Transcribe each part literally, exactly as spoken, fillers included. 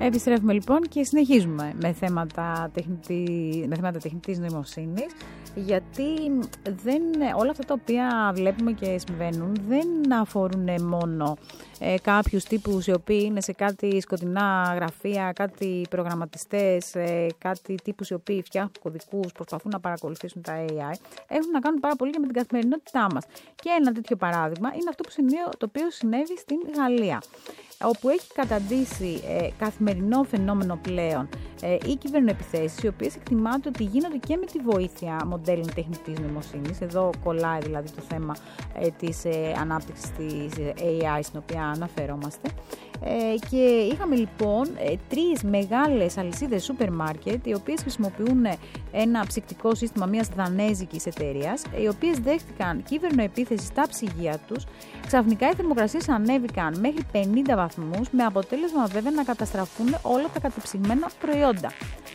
Επιστρέφουμε λοιπόν και συνεχίζουμε με θέματα, τεχνητή, με θέματα τεχνητής νοημοσύνης, γιατί δεν, όλα αυτά τα οποία βλέπουμε και συμβαίνουν δεν αφορούν μόνο ε, κάποιους τύπους οι οποίοι είναι σε κάτι σκοτεινά γραφεία, κάτι προγραμματιστές, ε, κάτι τύπους οι οποίοι φτιάχνουν κωδικούς, προσπαθούν να παρακολουθήσουν τα έι άι. Έχουν να κάνουν πάρα πολύ και με την καθημερινότητά μας. Και ένα τέτοιο παράδειγμα είναι αυτό που συνέβη, το οποίο συνέβη στην Γαλλία, όπου έχει καταντήσει ε, καθημερινό φαινόμενο πλέον ε, οι κυβερνοεπιθέσεις, οι οποίες εκτιμάται ότι γίνονται και με τη βοήθεια μοντέλων τεχνητής νοημοσύνης. Εδώ κολλάει δηλαδή το θέμα ε, της ε, ανάπτυξης της έι άι στην οποία αναφερόμαστε. Ε, και είχαμε λοιπόν ε, τρεις μεγάλες αλυσίδες σούπερ μάρκετ, οι οποίες χρησιμοποιούν ένα ψυκτικό σύστημα μιας δανέζικης εταιρείας, οι οποίες δέχτηκαν κύβερνοεπίθεση στα ψυγεία τους. Ξαφνικά οι θερμοκρασίες ανέβηκαν μέχρι πενήντα βαθμούς, με αποτέλεσμα βέβαια να καταστραφούν όλα τα κατεψυγμένα προϊόντα.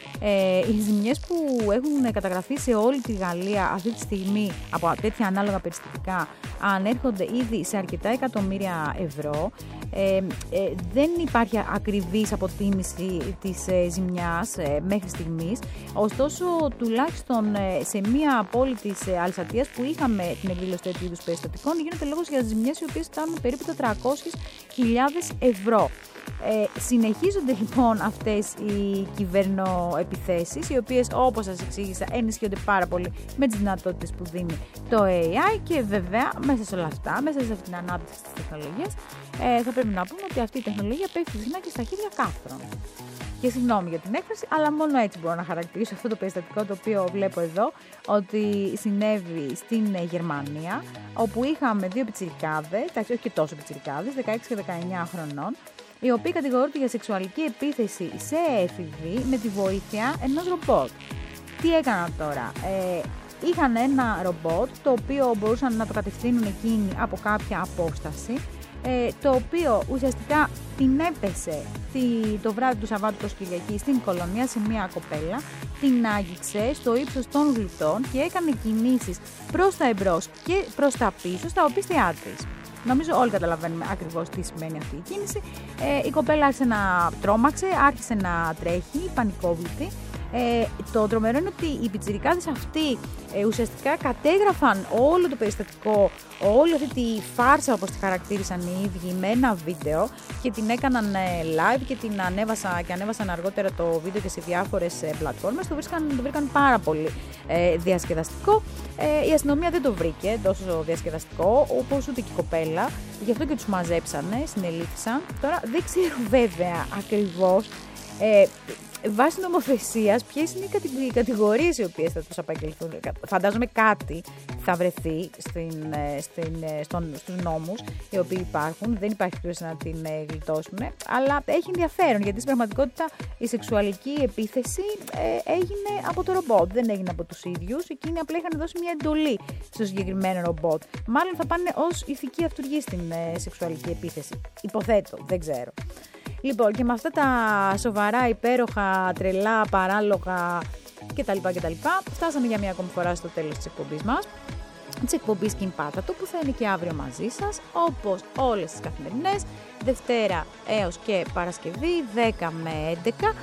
Ε, οι ζημιές που έχουν καταγραφεί σε όλη τη Γαλλία αυτή τη στιγμή από τέτοια ανάλογα περιστατικά ανέρχονται ήδη σε αρκετά εκατομμύρια ευρώ. Ε, ε, δεν υπάρχει ακριβής αποτίμηση της ε, ζημιάς ε, μέχρι στιγμής, ωστόσο τουλάχιστον ε, σε μία πόλη της ε, Αλσατίας που είχαμε την εκδήλωση τέτοιου είδους περιστατικών γίνεται λόγος για ζημιές οι οποίες φτάνουν περίπου τετρακόσιες χιλιάδες ευρώ. Ε, συνεχίζονται λοιπόν αυτές οι κυβερνοεπιθέσεις, οι οποίες, όπως σας εξήγησα, ενισχύονται πάρα πολύ με τις δυνατότητες που δίνει το έι άι, και βέβαια μέσα σε όλα αυτά, μέσα σε αυτήν την ανάπτυξη της τεχνολογίας, ε, θα πρέπει να πούμε ότι αυτή η τεχνολογία πέφτει συχνά και στα χέρια κάφρων. Και συγγνώμη για την έκφραση, αλλά μόνο έτσι μπορώ να χαρακτηρίσω αυτό το περιστατικό το οποίο βλέπω εδώ, ότι συνέβη στην Γερμανία, όπου είχαμε δύο πιτσιρικάδες, όχι και τόσο πιτσιρικάδες, δεκαέξι και δεκαεννιά χρονών, οι οποίοι κατηγορούνται για σεξουαλική επίθεση σε έφηβη με τη βοήθεια ενός ρομπότ. Τι έκαναν τώρα? Ε, είχαν ένα ρομπότ το οποίο μπορούσαν να το κατευθύνουν εκείνοι από κάποια απόσταση, ε, το οποίο ουσιαστικά την έπεσε το βράδυ του Σαββάτου ως Κυριακή στην Κολονία σε μια κοπέλα, την άγγιξε στο ύψος των γλουτών και έκανε κινήσεις προς τα εμπρός και προς τα πίσω στα οπίστια της. Νομίζω όλοι καταλαβαίνουμε ακριβώς τι σημαίνει αυτή η κίνηση. Ε, η κοπέλα άρχισε να τρόμαξε, άρχισε να τρέχει, πανικόβλητη. Ε, το τρομερό είναι ότι οι πιτσιρικάδες αυτοί ε, ουσιαστικά κατέγραφαν όλο το περιστατικό, όλη αυτή τη φάρσα όπως τη χαρακτήρισαν οι ίδιοι, με ένα βίντεο και την έκαναν ε, live και την ανέβασα και ανέβασαν αργότερα το βίντεο και σε διάφορες ε, πλατφόρμες. Το βρήκαν, το βρήκαν πάρα πολύ ε, διασκεδαστικό. Ε, η αστυνομία δεν το βρήκε τόσο διασκεδαστικό, όπως ούτε και η κοπέλα. Γι' αυτό και τους μαζέψανε, συνελήφθησαν. Τώρα δεν ξέρω βέβαια ακριβώς ε, βάσει νομοθεσίας ποιες είναι οι κατηγορίες οι οποίες θα τους απαγγελθούν. Φαντάζομαι κάτι θα βρεθεί στην, στην, στον, στους νόμους οι οποίοι υπάρχουν. Δεν υπάρχει περίπτωση να την γλιτώσουν, αλλά έχει ενδιαφέρον, γιατί στην πραγματικότητα η σεξουαλική επίθεση ε, έγινε από το ρομπότ, δεν έγινε από τους ίδιους. Εκείνοι απλά είχαν δώσει μια εντολή στο συγκεκριμένο ρομπότ. Μάλλον θα πάνε ως ηθική αυτουργή στην ε, σεξουαλική επίθεση. Υποθέτω, δεν ξέρω. Λοιπόν, και με αυτά τα σοβαρά, υπέροχα, τρελά, παράλογα κτλ. κτλ. Φτάσαμε για μια ακόμη φορά στο τέλος της εκπομπής μας. Της εκπομπής Κινπάτατο, που θα είναι και αύριο μαζί σας, όπως όλες τις καθημερινές, Δευτέρα έως και Παρασκευή, δέκα με έντεκα.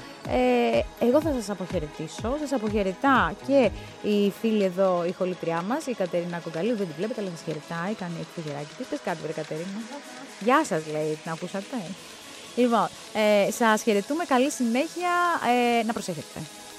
Ε, εγώ θα σας αποχαιρετήσω. Σας αποχαιρετά και η φίλη εδώ, η χολήτριά μας, η Κατερίνα Κογκαλίου. Δεν τη βλέπετε, αλλά σας χαιρετάει, κάνει το γεράκι της. Πες κάτι, βρε Κατερίνα. Γεια σας, λέει, την ακούσατε? Λοιπόν, ε, σας χαιρετούμε, καλή συνέχεια, ε, να προσέχετε.